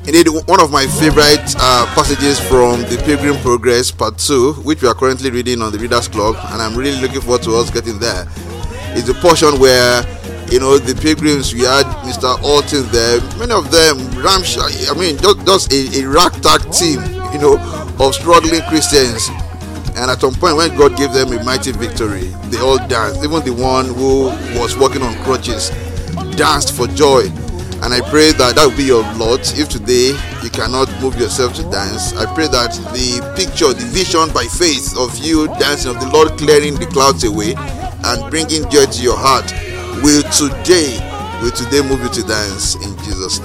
Indeed, one of my favorite passages from the Pilgrim Progress Part 2, which we are currently reading on the Readers Club, and I'm really looking forward to us getting there, is the portion where, the pilgrims, we had Mr. Alton there, many of them, just a ragtag team, of struggling Christians. And at some point, when God gave them a mighty victory, they all danced. Even the one who was walking on crutches danced for joy. And I pray that will be your lot. If today you cannot move yourself to dance, I pray that the picture, the vision by faith of you dancing, of the Lord clearing the clouds away and bringing joy to your heart, will today move you to dance in Jesus' name.